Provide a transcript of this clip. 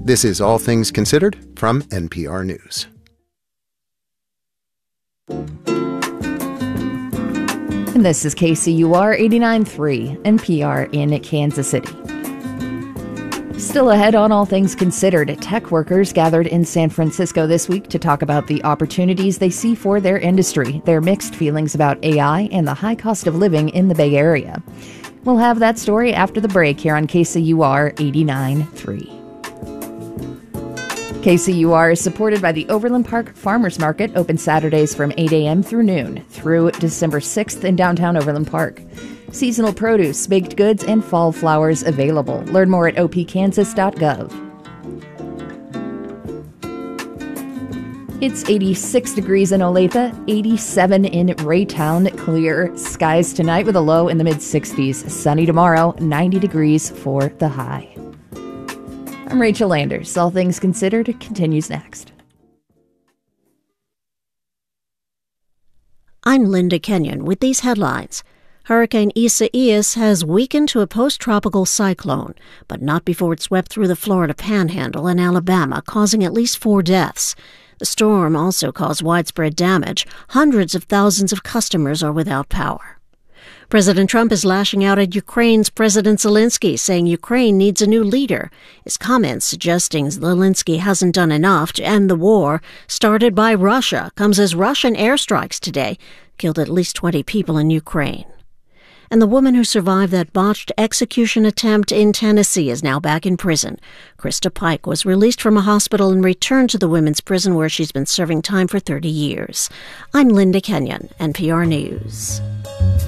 This is All Things Considered from NPR News. And this is KCUR 89.3, NPR in Kansas City. Still ahead on All Things Considered, tech workers gathered in San Francisco this week to talk about the opportunities they see for their industry, their mixed feelings about AI, and the high cost of living in the Bay Area. We'll have that story after the break here on KCUR 89.3. KCUR is supported by the Overland Park Farmers Market, open Saturdays from 8 a.m. through noon through December 6th in downtown Overland Park. Seasonal produce, baked goods, and fall flowers available. Learn more at opkansas.gov. It's 86 degrees in Olathe, 87 in Raytown. Clear skies tonight with a low in the mid-60s. Sunny tomorrow, 90 degrees for the high. I'm Rachel Landers. All Things Considered continues next. I'm Linda Kenyon with these headlines. Hurricane Isaias has weakened to a post-tropical cyclone, but not before it swept through the Florida Panhandle and Alabama, causing at least 4 deaths. The storm also caused widespread damage. Hundreds of thousands of customers are without power. President Trump is lashing out at Ukraine's President Zelensky, saying Ukraine needs a new leader. His comments suggesting Zelensky hasn't done enough to end the war started by Russia comes as Russian airstrikes today killed at least 20 people in Ukraine. And the woman who survived that botched execution attempt in Tennessee is now back in prison. Krista Pike was released from a hospital and returned to the women's prison where she's been serving time for 30 years. I'm Linda Kenyon, NPR News.